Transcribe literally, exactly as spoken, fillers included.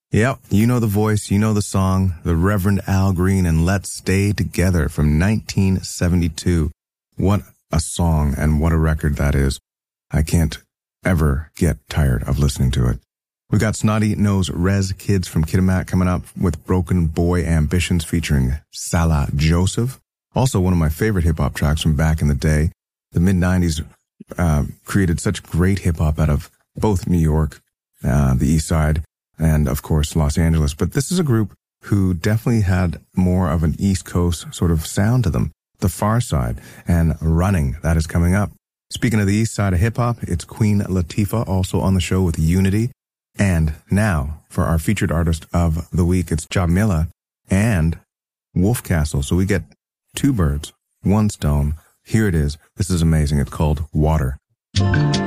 Yep, you know the voice, you know the song, the Reverend Al Green and Let's Stay Together from nineteen seventy-two. What a song and what a record that is. I can't ever get tired of listening to it. We got Snotty Nose Rez Kids from Kitimat coming up with Broken Boy Ambitions featuring Salah Joseph. Also one of my favorite hip-hop tracks from back in the day. The mid nineties uh, created such great hip-hop out of both New York, uh, the East Side, and, of course, Los Angeles. But this is a group who definitely had more of an East Coast sort of sound to them. The Far Side and Running, that is coming up. Speaking of the East Side of hip-hop, it's Queen Latifah also on the show with Unity. And now, for our featured artist of the week, it's Jamila and Wolf Castle. So we get two birds, one stone. Here it is. This is amazing. It's called Water.